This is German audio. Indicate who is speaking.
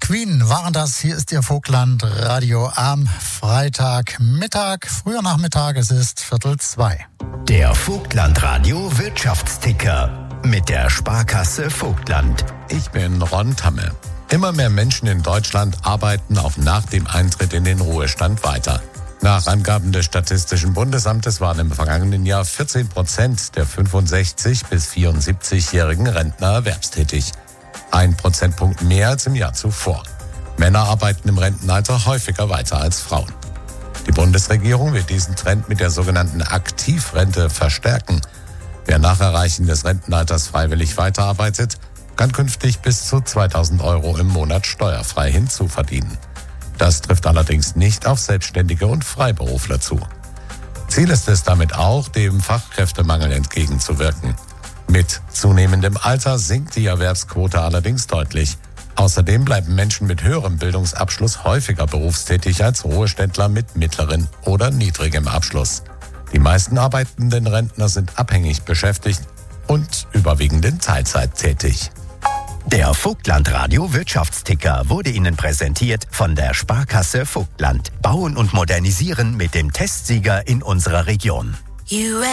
Speaker 1: Queen waren das. Hier ist Ihr Vogtland-Radio am Freitagmittag, früher Nachmittag, es ist 1:45.
Speaker 2: Der Vogtland-Radio Wirtschaftsticker mit der Sparkasse Vogtland.
Speaker 3: Ich bin Ron Tamme. Immer mehr Menschen in Deutschland arbeiten auch nach dem Eintritt in den Ruhestand weiter. Nach Angaben des Statistischen Bundesamtes waren im vergangenen Jahr 14% der 65- bis 74-jährigen Rentner erwerbstätig. 1 Prozentpunkt mehr als im Jahr zuvor. Männer arbeiten im Rentenalter häufiger weiter als Frauen. Die Bundesregierung wird diesen Trend mit der sogenannten Aktivrente verstärken. Wer nach Erreichen des Rentenalters freiwillig weiterarbeitet, kann künftig bis zu 2.000 € im Monat steuerfrei hinzuverdienen. Das trifft allerdings nicht auf Selbstständige und Freiberufler zu. Ziel ist es damit auch, dem Fachkräftemangel entgegenzuwirken. Mit zunehmendem Alter sinkt die Erwerbsquote allerdings deutlich. Außerdem bleiben Menschen mit höherem Bildungsabschluss häufiger berufstätig als Ruheständler mit mittlerem oder niedrigem Abschluss. Die meisten arbeitenden Rentner sind abhängig beschäftigt und überwiegend in Teilzeit tätig.
Speaker 2: Der Vogtland-Radio Wirtschaftsticker wurde Ihnen präsentiert von der Sparkasse Vogtland. Bauen und modernisieren mit dem Testsieger in unserer Region.